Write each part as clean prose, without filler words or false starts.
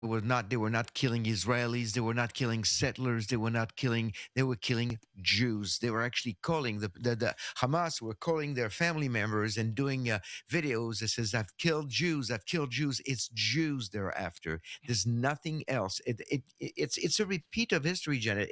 They were not killing Israelis, they were not killing settlers, they were killing Jews. They were actually calling the Hamas were calling their family members and doing videos that says, I've killed Jews. It's Jews they're after. There's nothing else. It's a repeat of history, Janet.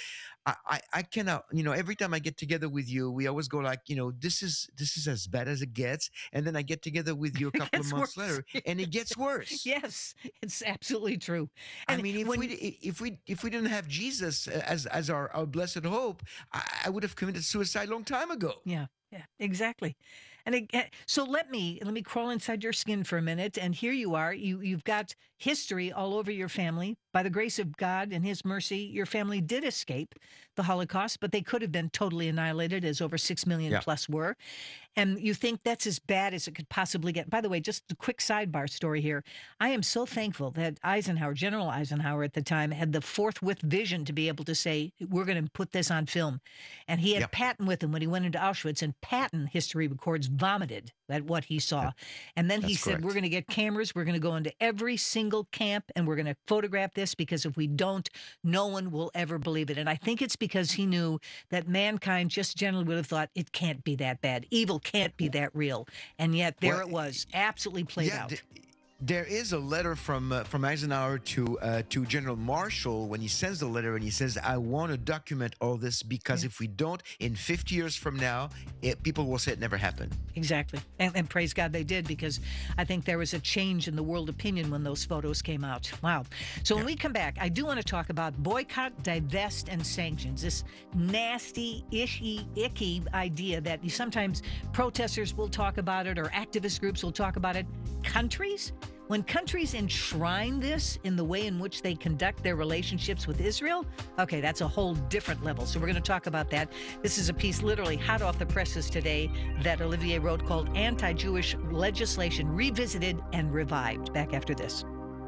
I cannot, every time I get together with you, we always go like, this is as bad as it gets. And then I get together with you a It couple of gets months worse. later and it gets worse. Yes, it's absolutely true. I And mean, when if we didn't have Jesus as our blessed hope, I would have committed suicide a long time ago. Yeah, yeah, exactly. And so let me crawl inside your skin for a minute. And here you are. You've got history all over your family. By the grace of God and His mercy, your family did escape the Holocaust, but they could have been totally annihilated, as over 6 million Yeah. plus were. And you think that's as bad as it could possibly get. By the way, just a quick sidebar story here. I am so thankful that General Eisenhower at the time, had the forthwith vision to be able to say, we're going to put this on film. And he had Yep. Patton with him when he went into Auschwitz, and Patton, history records, vomited at what he saw. And then he That's said, correct. we're going to get cameras, we're going to go into every single camp, and we're going to photograph this, because if we don't, no one will ever believe it. And I think it's because he knew that mankind just generally would have thought, it can't be that bad. Evil can't be that real. And yet there Well, it was, absolutely played out. There is a letter from Eisenhower to General Marshall when he sends the letter and he says, "I want to document all this because Yeah. if we don't, in 50 years from now, people will say it never happened." Exactly. And praise God they did, because I think there was a change in the world opinion when those photos came out. Wow. So when we come back, I do want to talk about boycott, divest, and sanctions. This nasty, icky idea that sometimes protesters will talk about it or activist groups will talk about it. Countries? When countries enshrine this in the way in which they conduct their relationships with Israel, okay, that's a whole different level. So we're going to talk about that. This is a piece literally hot off the presses today that Olivier wrote called Anti-Jewish Legislation Revisited and Revived. Back after this.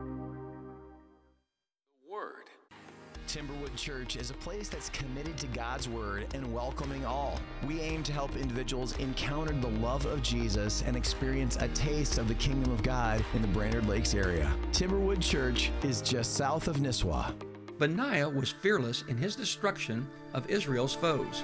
Word. Timberwood Church is a place that's committed to God's Word and welcoming all. We aim to help individuals encounter the love of Jesus and experience a taste of the kingdom of God in the Brainerd Lakes area. Timberwood Church is just south of Nisswa. Benaiah was fearless in his destruction of Israel's foes.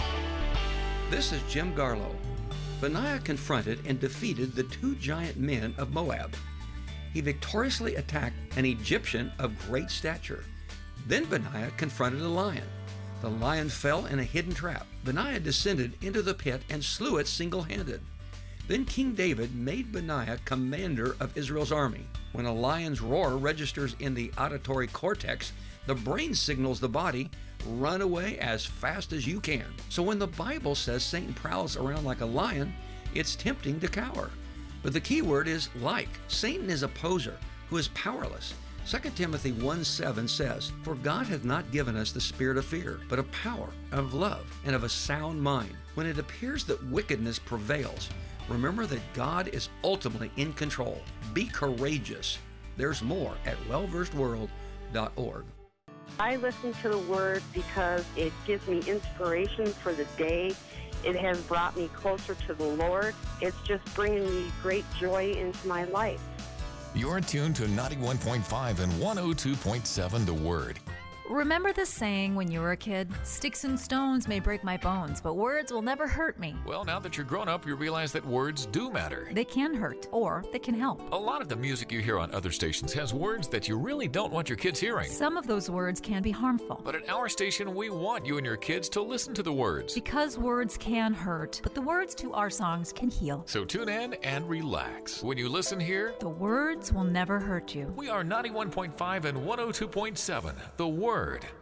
This is Jim Garlow. Benaiah confronted and defeated the two giant men of Moab. He victoriously attacked an Egyptian of great stature. Then Benaiah confronted a lion. The lion fell in a hidden trap. Benaiah descended into the pit and slew it single-handed. Then King David made Benaiah commander of Israel's army. When a lion's roar registers in the auditory cortex, the brain signals the body, run away as fast as you can. So when the Bible says Satan prowls around like a lion, it's tempting to cower. But the key word is like. Satan is a poser who is powerless. 2 Timothy 1:7 says, "For God hath not given us the spirit of fear, but of power, of love, and of a sound mind." When it appears that wickedness prevails, remember that God is ultimately in control. Be courageous. There's more at wellversedworld.org. I listen to the Word because it gives me inspiration for the day. It has brought me closer to the Lord. It's just bringing me great joy into my life. You're tuned to 91.5 and 102.7 The Word. Remember the saying when you were a kid? Sticks and stones may break my bones, but words will never hurt me. Well, now that you're grown up, you realize that words do matter. They can hurt, or they can help. A lot of the music you hear on other stations has words that you really don't want your kids hearing. Some of those words can be harmful. But at our station, we want you and your kids to listen to the words. Because words can hurt, but the words to our songs can heal. So tune in and relax. When you listen here, The words will never hurt you. we are 91.5 and 102.7 The Word.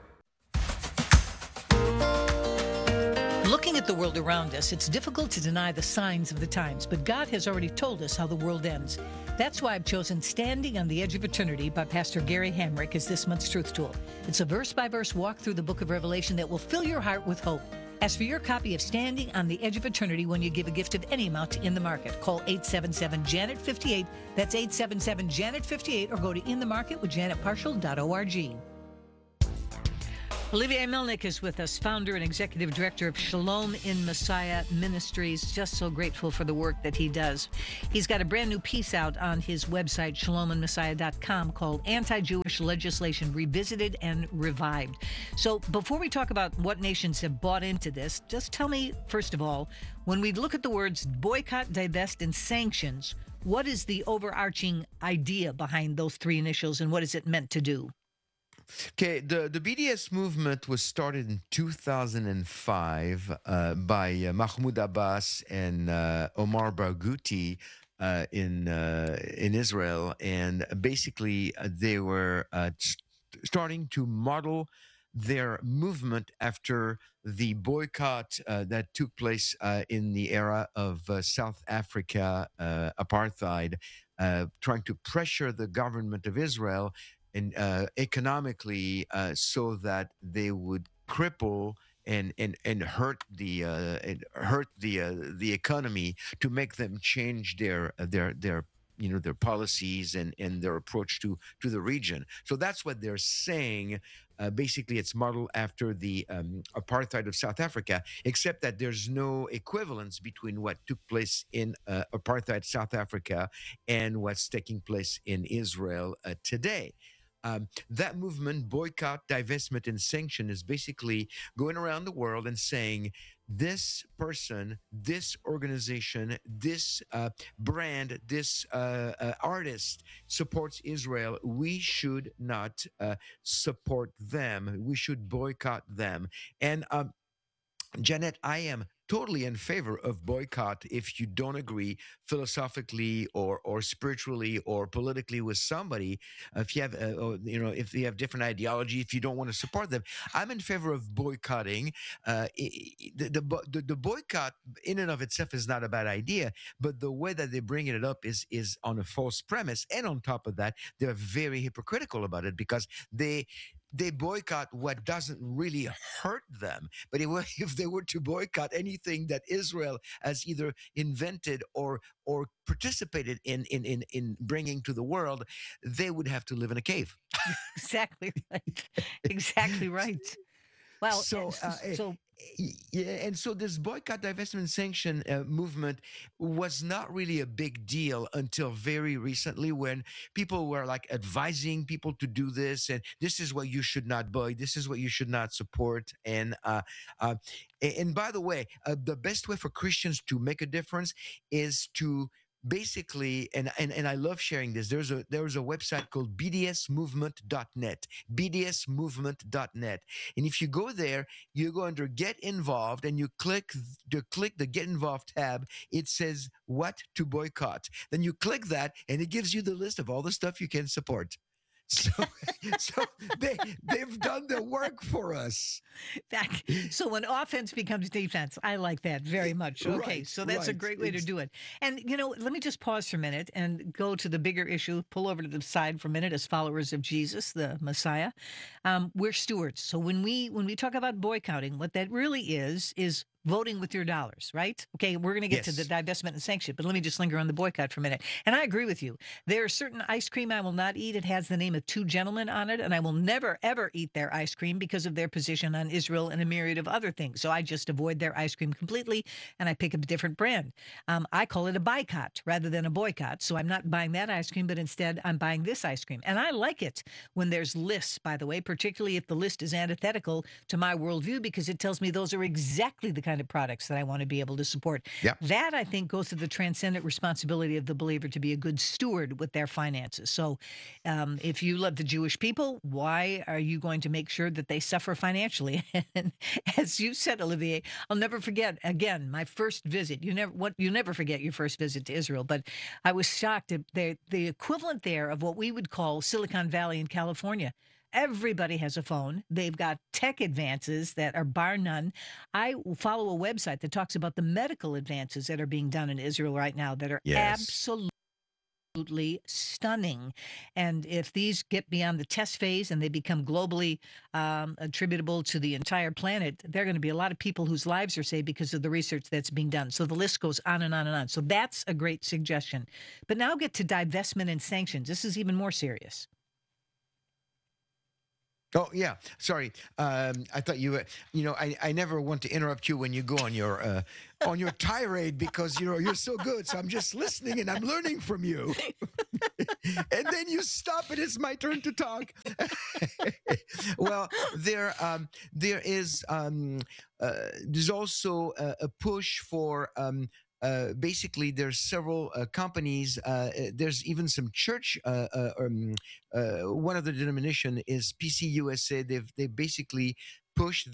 Looking at the world around us, it's difficult to deny the signs of the times, but God has already told us how the world ends. That's why I've chosen Standing on the Edge of Eternity by Pastor Gary Hamrick as this month's Truth Tool. It's a verse-by-verse walk through the book of Revelation that will fill your heart with hope. Ask for your copy of Standing on the Edge of Eternity when you give a gift of any amount to In the Market. Call 877-JANET-58. That's 877-JANET-58, or go to inthemarketwithjanetparshall.org. Olivier Melnick is with us, founder and executive director of Shalom in Messiah Ministries. Just so grateful for the work that he does. He's got a brand new piece out on his website, shalominmessiah.com, called Anti-Jewish Legislation Revisited and Revived. So before we talk about what nations have bought into this, just tell me, first of all, when we look at the words boycott, divest, and sanctions, what is the overarching idea behind those three initials, and what is it meant to do? Okay, the BDS movement was started in 2005 by Mahmoud Abbas and Omar Barghouti in Israel, and basically they were starting to model their movement after the boycott that took place in the era of South Africa apartheid, trying to pressure the government of Israel and economically, so that they would cripple and hurt the economy, to make them change their their policies and their approach to the region. So that's what they're saying. Basically, it's modeled after the apartheid of South Africa, except that there's no equivalence between what took place in apartheid South Africa and what's taking place in Israel today. That movement, boycott, divestment, and sanction, is basically going around the world and saying, this person, this organization, this brand, this artist supports Israel. We should not support them. We should boycott them. And Janet, I am totally in favor of boycott if you don't agree philosophically or spiritually or politically with somebody. If you have if you have different ideology, if you don't want to support them, I'm in favor of boycotting. The boycott in and of itself is not a bad idea, but the way that they bring it up is on a false premise, and on top of that, they're very hypocritical about it, because they boycott what doesn't really hurt them. But if they were to boycott anything that Israel has either invented or participated in bringing to the world, they would have to live in a cave. Exactly right. Exactly right. Well, and so this boycott, divestment, sanction movement was not really a big deal until very recently, when people were like advising people to do this, and this is what you should not buy, this is what you should not support. And by the way, the best way for Christians to make a difference is to basically, and I love sharing this. There's a website called bdsmovement.net, bdsmovement.net, and if you go there, you go under Get Involved, and you click the Get Involved tab. It says what to boycott. Then you click that, and it gives you the list of all the stuff you can support. So they've done the work for us. So when offense becomes defense, I like that very much. Okay, Right, so that's a right. great way to do it. And, let me just pause for a minute and go to the bigger issue, pull over to the side for a minute as followers of Jesus, the Messiah. We're stewards. So when we talk about boycotting, what that really is voting with your dollars, right? Okay, we're going to get to the divestment and sanction, but let me just linger on the boycott for a minute. And I agree with you. There are certain ice cream I will not eat. It has the name of two gentlemen on it, and I will never, ever eat their ice cream because of their position on Israel and a myriad of other things. So I just avoid their ice cream completely, and I pick up a different brand. I call it a boycott rather than a boycott. So I'm not buying that ice cream, but instead I'm buying this ice cream. And I like it when there's lists, by the way, particularly if the list is antithetical to my worldview, because it tells me those are exactly the kind of products that I want to be able to support. Yep. That, I think, goes to the transcendent responsibility of the believer to be a good steward with their finances. So if you love the Jewish people, why are you going to make sure that they suffer financially? And as you said, Olivier, I'll never forget, again, my first visit. You never forget your first visit to Israel, but I was shocked at the equivalent there of what we would call Silicon Valley in California. Everybody has a phone. They've got tech advances that are bar none. I follow a website that talks about the medical advances that are being done in Israel right now that are absolutely stunning. And if these get beyond the test phase and they become globally attributable to the entire planet, there are going to be a lot of people whose lives are saved because of the research that's being done. So the list goes on and on and on. So that's a great suggestion. But now get to divestment and sanctions. This is even more serious. Oh yeah, sorry. I thought you were. I never want to interrupt you when you go on your tirade because you're so good. So I'm just listening and I'm learning from you. And then you stop and it's my turn to talk. Well, there's also a push for. Basically, there's several companies. There's even some church. One of the denomination is PCUSA. They basically push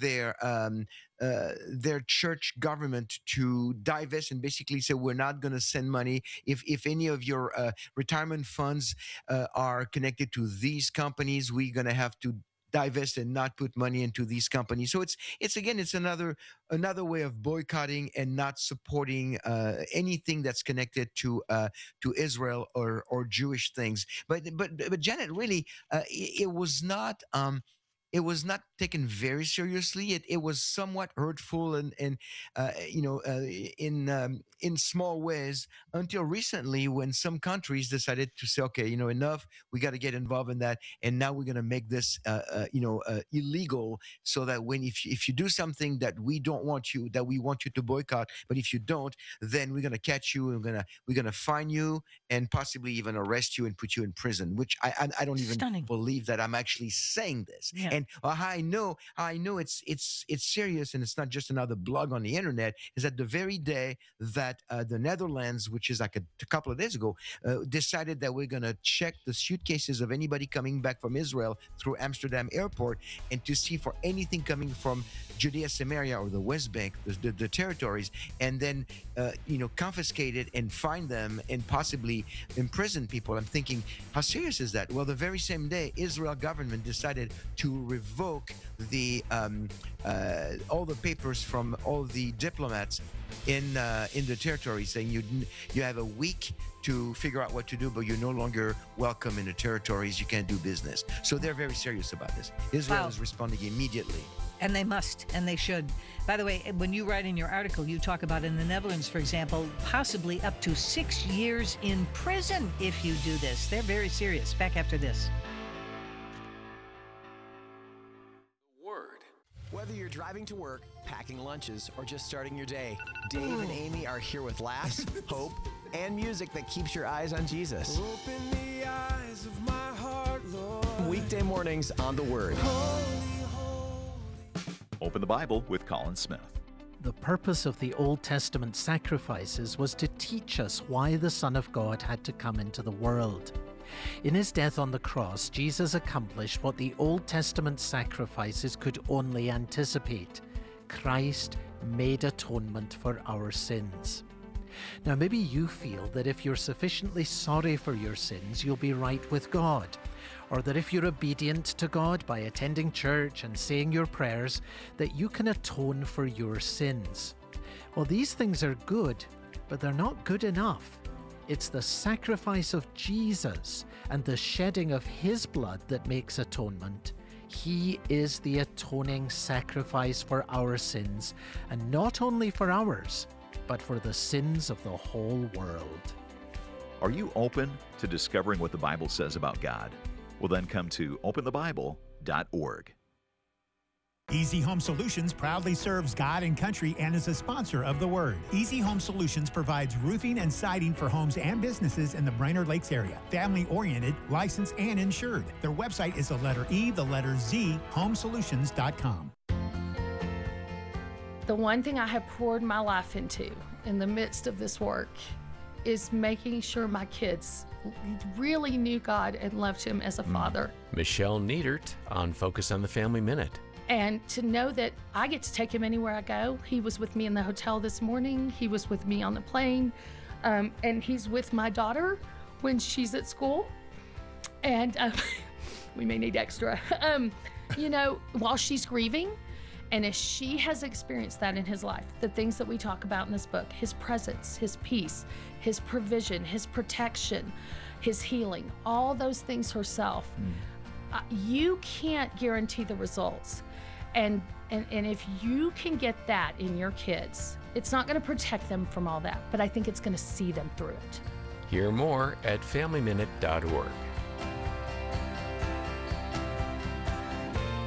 their church government to divest and basically say we're not going to send money if any of your retirement funds are connected to these companies. We're going to have to divest and not put money into these companies. So it's another way of boycotting and not supporting anything that's connected to Israel or Jewish things. But Janet, really, it was not. It was not taken very seriously. It was somewhat hurtful and in small ways until recently when some countries decided to say, okay, enough. We got to get involved in that, and now we're going to make this illegal, so that if you do something that we want you to boycott, but if you don't, then we're going to catch you and we're gonna fine you and possibly even arrest you and put you in prison. Which I don't even Stunning. believe that I'm actually saying this. Yeah. And I know it's serious, and it's not just another blog on the internet. Is that the very day that the Netherlands, which is like a couple of days ago, decided that we're going to check the suitcases of anybody coming back from Israel through Amsterdam airport, and to see for anything coming from Judea, Samaria, or the West Bank, the territories, and then confiscate it and fine them and possibly imprison people. I'm thinking, how serious is that? Well, the very same day, Israel government decided to revoke all the papers from all the diplomats in the territory, saying you have a week to figure out what to do, but you're no longer welcome in the territories. You can't do business. So they're very serious about this. Israel is responding immediately. And they must, and they should. By the way, when you write in your article, you talk about in the Netherlands, for example, possibly up to 6 years in prison if you do this. They're very serious. Back after this. Whether you're driving to work, packing lunches, or just starting your day, Dave and Amy are here with laughs, hope, and music that keeps your eyes on Jesus. Open the eyes of my heart, Lord. Weekday mornings on The Word. Open the Bible with Colin Smith. The purpose of the Old Testament sacrifices was to teach us why the Son of God had to come into the world. In his death on the cross, Jesus accomplished what the Old Testament sacrifices could only anticipate. Christ made atonement for our sins. Now, maybe you feel that if you're sufficiently sorry for your sins, you'll be right with God, or that if you're obedient to God by attending church and saying your prayers, that you can atone for your sins. Well, these things are good, but they're not good enough. It's the sacrifice of Jesus and the shedding of his blood that makes atonement. He is the atoning sacrifice for our sins, and not only for ours, but for the sins of the whole world. Are you open to discovering what the Bible says about God? Well, then come to openthebible.org. Easy Home Solutions proudly serves God and country and is a sponsor of The Word. Easy Home Solutions provides roofing and siding for homes and businesses in the Brainerd Lakes area. Family-oriented, licensed, and insured. Their website is the letter E, the letter Z, homesolutions.com. The one thing I have poured my life into in the midst of this work is making sure my kids really knew God and loved him as a father. Michelle Niedert on Focus on the Family Minute. And to know that I get to take him anywhere I go. He was with me in the hotel this morning. He was with me on the plane. And he's with my daughter when she's at school. And we may need extra. While she's grieving. And as she has experienced that in his life, the things that we talk about in this book, his presence, his peace, his provision, his protection, his healing, all those things herself, you can't guarantee the results. And if you can get that in your kids, it's not going to protect them from all that, but I think it's going to see them through it. Hear more at FamilyMinute.org.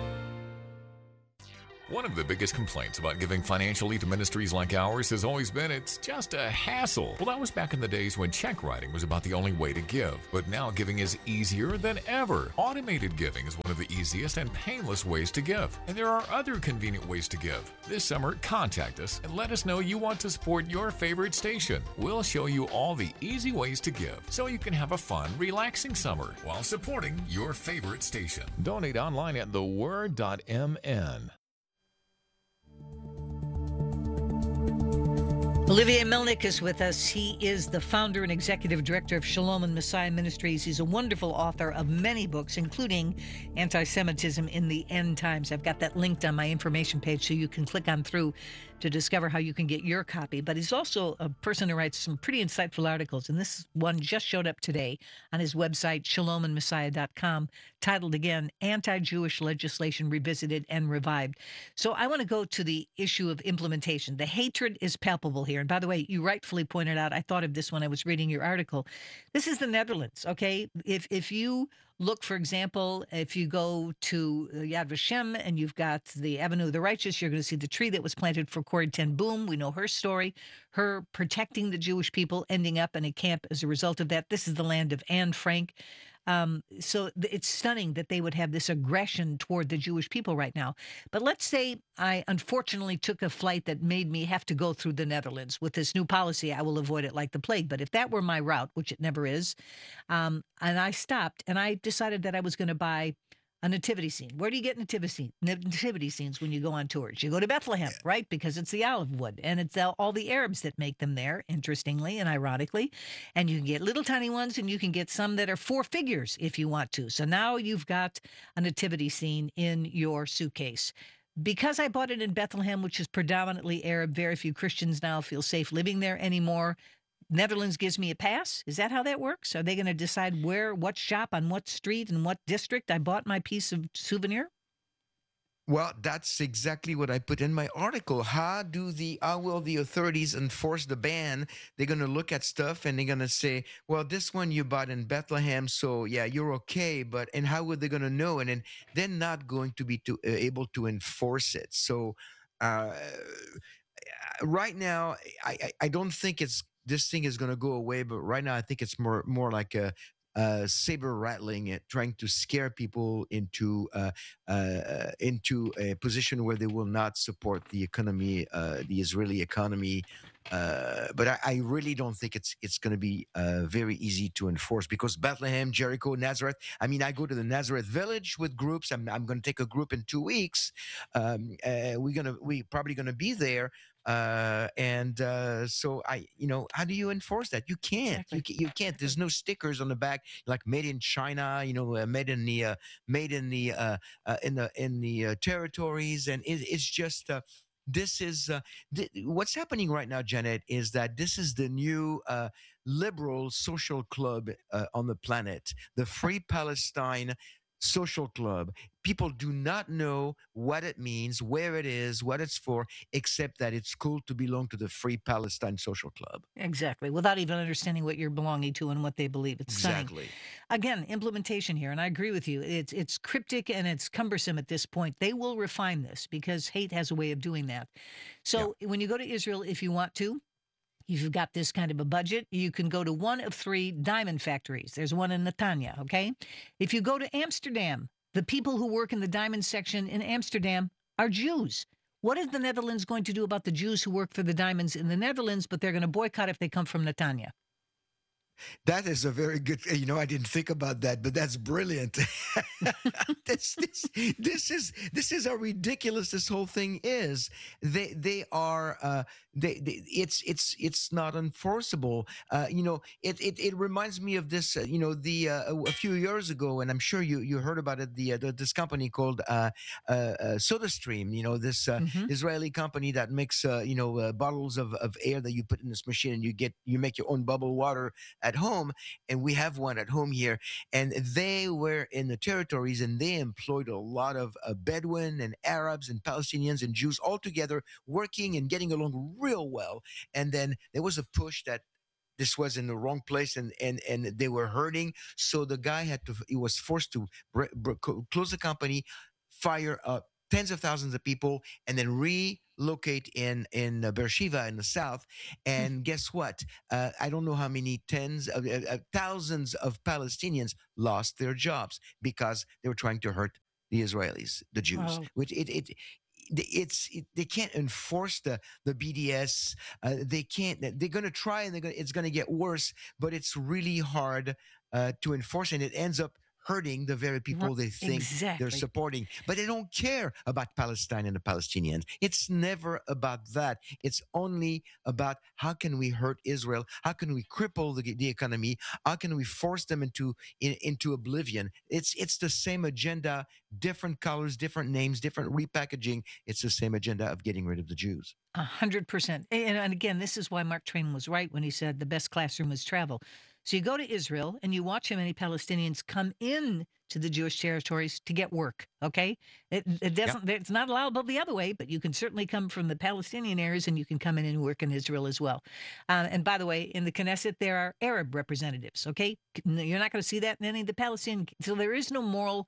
One of the biggest complaints about giving financially to ministries like ours has always been it's just a hassle. Well, that was back in the days when check writing was about the only way to give. But now giving is easier than ever. Automated giving is one of the easiest and painless ways to give. And there are other convenient ways to give. This summer, contact us and let us know you want to support your favorite station. We'll show you all the easy ways to give so you can have a fun, relaxing summer while supporting your favorite station. Donate online at theword.mn. Olivier Melnick is with us. He is the founder and executive director of Shalom and Messiah Ministries. He's a wonderful author of many books, including Anti-Semitism in the End Times. I've got that linked on my information page so you can click on through to discover how you can get your copy. But he's also a person who writes some pretty insightful articles, and this one just showed up today on his website, shalomandmessiah.com, titled again, Anti-Jewish Legislation Revisited and Revived. So I want to go to the issue of implementation. The hatred is palpable here. And by the way, you rightfully pointed out, I thought of this when I was reading your article. This is the Netherlands, okay? If you look, for example, if you go to Yad Vashem and you've got the Avenue of the Righteous, you're going to see the tree that was planted for Corrie ten Boom. We know her story, her protecting the Jewish people, ending up in a camp as a result of that. This is the land of Anne Frank. So it's stunning that they would have this aggression toward the Jewish people right now. But let's say I unfortunately took a flight that made me have to go through the Netherlands. With this new policy, I will avoid it like the plague. But if that were my route, which it never is, and I stopped and I decided that I was going to buy a nativity scene. Where do you get nativity scenes when you go on tours? You go to Bethlehem, right? Because it's the olive wood, and it's all the Arabs that make them there, interestingly and ironically. And you can get little tiny ones, and you can get some that are 4 figures if you want to. So now you've got a nativity scene in your suitcase. Because I bought it in Bethlehem, which is predominantly Arab, very few Christians now feel safe living there anymore. Netherlands gives me a pass? Is that how that works? Are they going to decide what shop, on what street, and what district I bought my piece of souvenir? Well, that's exactly what I put in my article. How will the authorities enforce the ban? They're going to look at stuff and they're going to say, well, this one you bought in Bethlehem, so yeah, you're okay. And how are they going to know? And then they're not going to be able to enforce it. So right now, I don't think this thing is going to go away, but right now I think it's more like a saber rattling, trying to scare people into a position where they will not support the economy, the Israeli economy. But I really don't think it's going to be very easy to enforce, because Bethlehem, Jericho, Nazareth. I mean, I go to the Nazareth village with groups. I'm going to take a group in 2 weeks. We're probably going to be there. So how do you enforce that? You can't. Exactly. You can't. There's no stickers on the back like "Made in China," made in the territories, and it's just. This is what's happening right now, Janet, is that this is the new liberal social club on the planet, the Free Palestine Social Club. People do not know what it means, where it is, what it's for, except that it's cool to belong to the Free Palestine Social Club. Exactly, without even understanding what you're belonging to and what they believe. It's stunning. Exactly. Again, implementation here, and I agree with you. It's cryptic and it's cumbersome at this point. They will refine this because hate has a way of doing that. So when you go to Israel, if you want to, if you've got this kind of a budget, you can go to one of 3 diamond factories. There's one in Netanya, okay? If you go to Amsterdam, the people who work in the diamond section in Amsterdam are Jews. What is the Netherlands going to do about the Jews who work for the diamonds in the Netherlands, but they're going to boycott if they come from Netanya? That is a very good. I didn't think about that, but that's brilliant. this is how ridiculous this whole thing is. They are. It's not enforceable. It reminds me of this. A few years ago, and I'm sure you heard about it. This company called SodaStream. This Israeli company that makes bottles of air that you put in this machine, and you make your own bubble water at home. And we have one at home here. And they were in the territories, and they employed a lot of Bedouin and Arabs and Palestinians and Jews all together, working and getting along real well. And then there was a push that this was in the wrong place, and they were hurting. So the guy he was forced to close the company, fire tens of thousands of people and then relocate in Beersheba in the south. And guess what? I don't know how many tens of thousands of Palestinians lost their jobs because they were trying to hurt the Israelis, the Jews. Wow. Which they can't enforce the BDS. They can't. They're going to try, and it's going to get worse. But it's really hard to enforce, and it ends up hurting the very people they think Exactly. they're supporting. But they don't care about Palestine and the Palestinians. It's never about that. It's only about how can we hurt Israel? How can we cripple the economy? How can we force them into oblivion? It's the same agenda, different colors, different names, different repackaging. It's the same agenda of getting rid of the Jews. 100%. And again, this is why Mark Twain was right when he said the best classroom is travel. So you go to Israel and you watch how many Palestinians come in to the Jewish territories to get work. Okay, it doesn't. It's not allowable the other way, but you can certainly come from the Palestinian areas and you can come in and work in Israel as well. And by the way, in the Knesset there are Arab representatives. Okay, you're not going to see that in any of the Palestinian. So there is no moral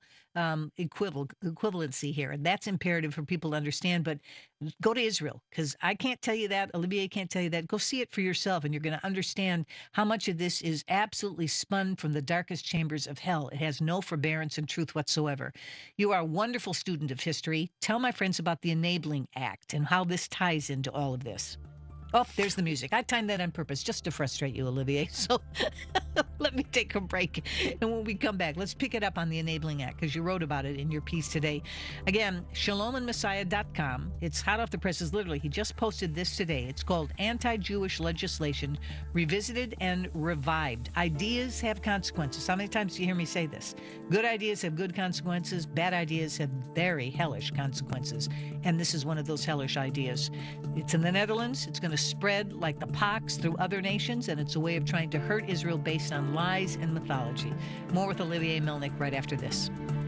equivalency here, and that's imperative for people to understand. But go to Israel, because I can't tell you that. Olivier can't tell you that. Go see it for yourself, and you're going to understand how much of this is absolutely spun from the darkest chambers of hell. It has no forbearance and truth whatsoever. You are a wonderful student of history. Tell my friends about the Enabling Act and how this ties into all of this. Oh, there's the music. I timed that on purpose just to frustrate you, Olivier. So let me take a break. And when we come back, let's pick it up on the Enabling Act, because you wrote about it in your piece today. Again, shalomandmessiah.com. It's hot off the presses, literally. He just posted this today. It's called Anti-Jewish Legislation Revisited and Revived. Ideas have consequences. How many times do you hear me say this? Good ideas have good consequences. Bad ideas have very hellish consequences. And this is one of those hellish ideas. It's in the Netherlands. It's going to spread like the pox through other nations, and it's a way of trying to hurt Israel based on lies and mythology. More with Olivier Melnick right after this.